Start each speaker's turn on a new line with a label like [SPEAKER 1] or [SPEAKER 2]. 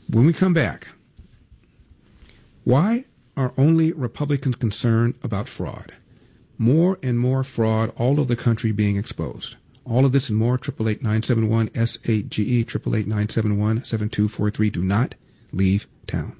[SPEAKER 1] When we come back, why are only Republicans concerned about fraud? More and more fraud all over the country being exposed. All of this and more, 888-971-SAGE, 888-971-7243. Do not leave town.